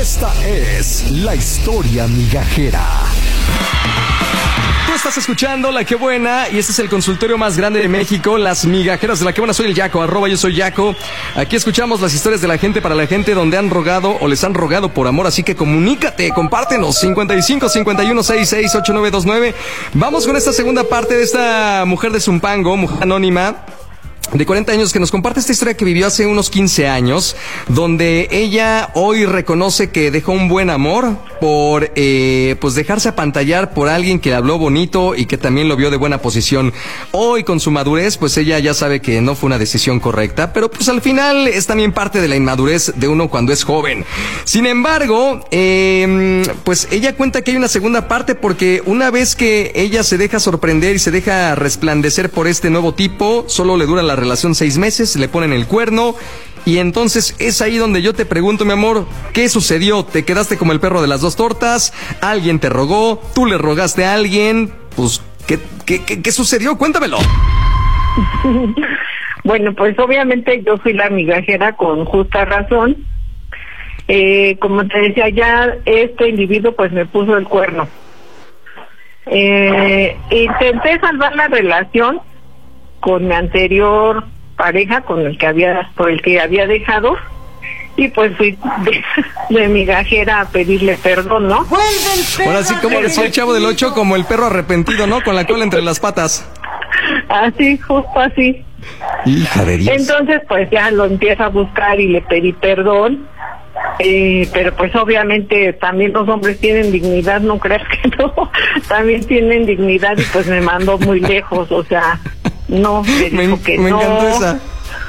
Esta es la historia migajera. Tú estás escuchando La Que Buena y este es el consultorio más grande de México, las migajeras de La Que Buena. Soy el Yaco, @yo soy Yaco. Aquí escuchamos las historias de la gente para la gente, donde han rogado o les han rogado por amor, así que comunícate, compártenos. 55 51 66 8929. Vamos con esta segunda parte de esta mujer de Zumpango, mujer anónima de 40 años, que nos comparte esta historia que vivió hace unos 15 años, donde ella hoy reconoce que dejó un buen amor por pues dejarse apantallar por alguien que le habló bonito y que también lo vio de buena posición. Hoy, con su madurez, pues ella ya sabe que no fue una decisión correcta, pero pues al final es también parte de la inmadurez de uno cuando es joven. Sin embargo, pues ella cuenta que hay una segunda parte, porque una vez que ella se deja sorprender y se deja resplandecer por este nuevo tipo, solo le dura la relación 6 meses, le ponen el cuerno. Y entonces es ahí donde yo te pregunto, mi amor, ¿qué sucedió? ¿Te quedaste como el perro de las dos tortas? ¿Alguien te rogó? ¿Tú le rogaste a alguien? Pues, ¿qué sucedió? Cuéntamelo. Bueno, pues obviamente yo fui la migajera con justa razón. Como te decía, ya este individuo pues me puso el cuerno. Intenté salvar la relación con mi anterior pareja, por el que había dejado, y pues fui de migajera a pedirle perdón, ¿no? Ahora sí, como decía el Chavo del 8, como el perro arrepentido, ¿no? Con la cola entre las patas. Así, justo así. Hija de Dios. Entonces pues ya lo empiezo a buscar y le pedí perdón. Pero pues obviamente también los hombres tienen dignidad, no creas que no, también tienen dignidad, y pues me mandó muy lejos, o sea, no, me dijo que me no. encantó esa.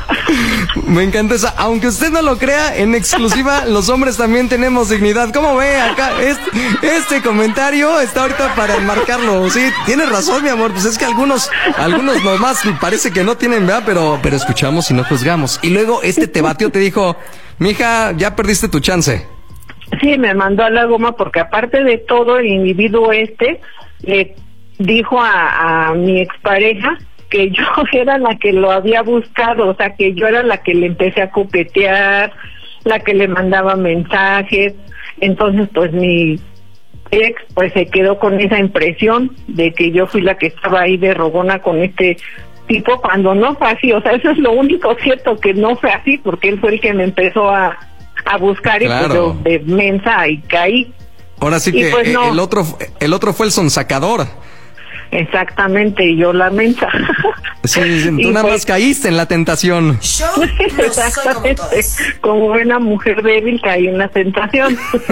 Me encanta esa. Aunque usted no lo crea, en exclusiva, los hombres también tenemos dignidad. ¿Cómo ve acá? Este comentario está ahorita para enmarcarlo. Sí, tienes razón, mi amor. Pues es que algunos nomás parece que no tienen, ¿verdad? Pero escuchamos y no juzgamos. Y luego te batió, te dijo, mija, ya perdiste tu chance. Sí, me mandó a la goma, porque aparte de todo, el individuo le dijo a mi expareja que yo era la que lo había buscado, o sea, que yo era la que le empecé a coquetear, la que le mandaba mensajes. Entonces pues mi ex pues se quedó con esa impresión de que yo fui la que estaba ahí de rogona con este tipo, cuando no fue así. O sea, eso es lo único cierto, que no fue así, porque él fue el que me empezó a buscar. Claro. Y pues yo de mensa y caí. Ahora sí que pues no. el otro fue el sonsacador. Exactamente, y yo la mensa. Sí, tú nada más caíste en la tentación. Exactamente, como buena mujer débil caí en la tentación.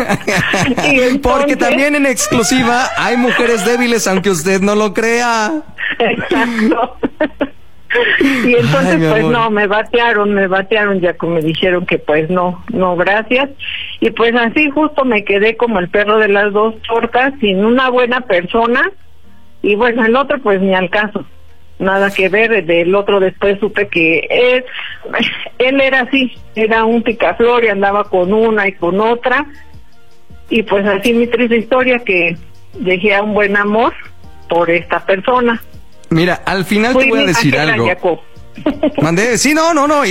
Y entonces... Porque también en exclusiva hay mujeres débiles, aunque usted no lo crea. Exacto. Y entonces pues no, me batearon, ya como me dijeron que pues no, gracias. Y pues así justo me quedé como el perro de las dos tortas, sin una buena persona. Y bueno, el otro pues ni al caso, nada que ver. Del otro después supe que él era así, era un picaflor y andaba con una y con otra. Y pues así mi triste historia, que dejé a un buen amor por esta persona. Mira, al final te voy a decir algo. Jacob. Mandé, sí, no.